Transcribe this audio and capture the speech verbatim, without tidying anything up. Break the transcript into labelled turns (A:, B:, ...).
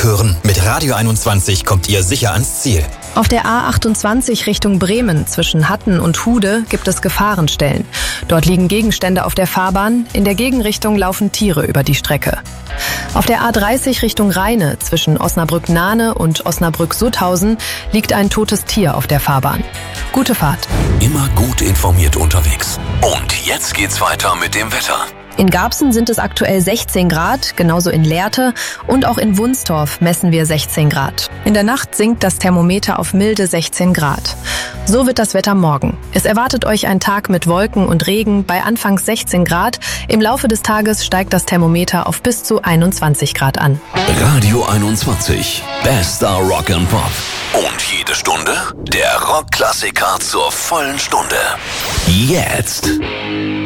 A: hören. Mit Radio einundzwanzig kommt ihr sicher ans Ziel.
B: Auf der A achtundzwanzig Richtung Bremen zwischen Hatten und Hude gibt es Gefahrenstellen. Dort liegen Gegenstände auf der Fahrbahn, in der Gegenrichtung laufen Tiere über die Strecke. Auf der A dreißig Richtung Rheine zwischen Osnabrück-Nahne und Osnabrück-Sutthausen liegt ein totes Tier auf der Fahrbahn. Gute Fahrt.
C: Immer gut informiert unterwegs. Und jetzt geht's weiter mit dem Wetter.
B: In Garbsen sind es aktuell sechzehn Grad, genauso in Lehrte und auch in Wunstorf messen wir sechzehn Grad. In der Nacht sinkt das Thermometer auf milde sechzehn Grad. So wird das Wetter morgen. Es erwartet euch ein Tag mit Wolken und Regen bei anfangs sechzehn Grad. Im Laufe des Tages steigt das Thermometer auf bis zu einundzwanzig Grad an.
C: Radio einundzwanzig, bester Rock and Pop. Und jede Stunde der Rockklassiker zur vollen Stunde. Jetzt.